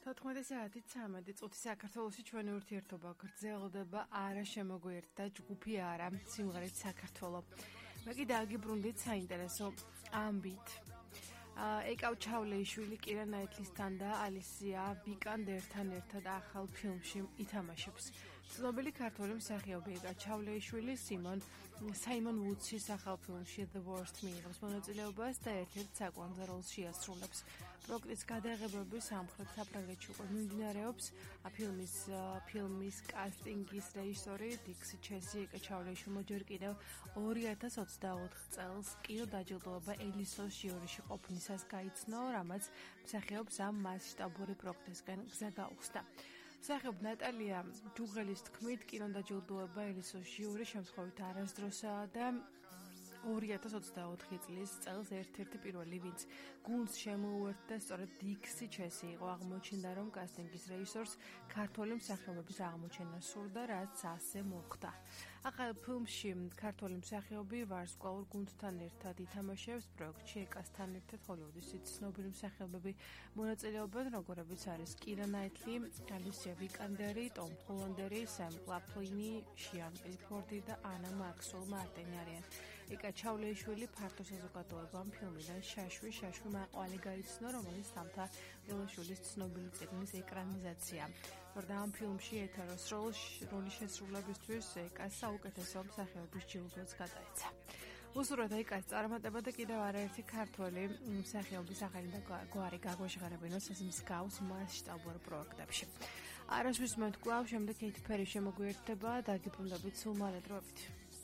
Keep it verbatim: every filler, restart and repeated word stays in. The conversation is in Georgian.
თოთხმეტი საათი ცამეტი წუთი საქართველოში ჩვენი ურთიერთობა გრძელდება არა შემოგვიერთდა ჯგუფი არა სიმღერით საქართველო. მე კი დააგიბრუნდით საინტერესო ამბით. ეკავ ჩავლეიშვილი კირა ნაითლისთან და ალისია ვიკანდერთან ერთად ახალ ფილმში ითამაშებს. ცნობილი ქართველი მსახიობი ეკა ჩავლეიშვილი სიმონ საიმონ ვუდსის ახალ ფილმში The Worst მიიღებს მონაწილეობას და ერთ-ერთ საკვანძა როლს შეასრულებს. პროექტის გადაღებები სამხრეთ საფრანგეთში უკვე მიმდინარეობს. ფილმის ფილმის კასტინგის რეჟისორი დიქსი ჩესი ეკა ჩავლეიშვილმა ჯერ კიდევ ორი ათას ოცდაოთხ წელს კინო დაჯილდოება ელისოს ჟიურიში ყოფნისას გაიცნო, რამაც მსახიობს ამ მასშტაბური პროექტისგან გზა გაუხსნა. მსახიობ ნატალია ჯუღელის თქმით, კინო დაჯილდოება ელისოს ჟიურის შემთხვევით არასდროსაა და ორი ათას ოცდაოთხი წლის წელს ერთ-ერთი პირველი, ვინც გუნდს შემოუერთდა, სწორედ დიქსი ჩესი იყო. აღმოჩნდა, რომ კასტინგის რეჟისორს ქართველი მსახიობების აღმოჩენა სურდა, რაც ასე მოხდა. ახალ ფილმში ქართველი მსახიობი ვარსკვლავურ გუნდთან ერთად ითამაშებს პროექტში ეკასთან ერთად ჰოლივუდის ცნობილი მსახიობები მონაწილეობენ, როგორებიც არის კირა ნაითლი, ალისია ვიკანდერი, ტომ ჰოლანდერი, სემ კლაფლინი, შიან პილფორდი და ანა მაქსველ მარტინი არიან. ეკა ჩავლეიშვილი ფართო საზოგადოებამ ფილმიდან შაშვი შაშვი მაყვალი გაიცნო, რომელიც თამთა ველაშვილის ცნობილი წიგნის ეკრანიზაცია. თორდა ამ ფილმში ეთეროს როლის შესრულებისთვის ეკას საუკეთესო მსახიობის ჯილდოც გადაეცა. უსურვოთ ეკას წარმატება და კიდევ არაერთი ქართველი მსახიობის ახალი და გვარი გაგვეშღერებინოს ეს მსგავს მასშტაბურ პროექტებში. არასდროს მეთქვა შემდეგ კეითი პერის შემოგვიერთდება და დაგიბრუნდებით სულ მალე დროებით.